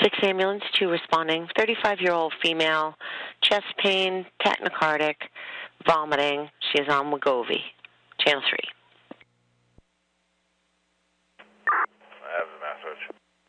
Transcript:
6 ambulance 2 responding. 35-year-old female, chest pain, tachycardic, vomiting. She is on Wegovy. Channel 3.